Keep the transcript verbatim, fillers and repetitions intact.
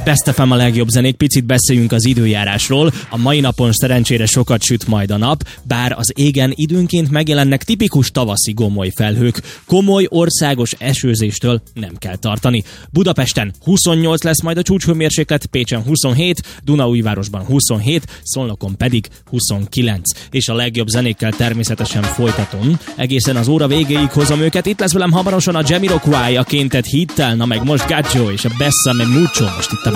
Best ef em a legjobb zenék, picit beszéljünk az időjárásról. A mai napon szerencsére sokat süt majd a nap, bár az égen időnként megjelennek tipikus tavaszi gomoly felhők. Komoly országos esőzéstől nem kell tartani. Budapesten huszonnyolc lesz majd a csúcshőmérséklet, Pécsen huszonhét, Dunaújvárosban huszonhét, Szolnokon pedig huszonkilenc. És a legjobb zenékkel természetesen folytatom. Egészen az óra végéig hozom őket. Itt lesz velem hamarosan a Jamiroquai, a Kéntet hittel, na meg most Gaggio és a Bessame Mucho most itt a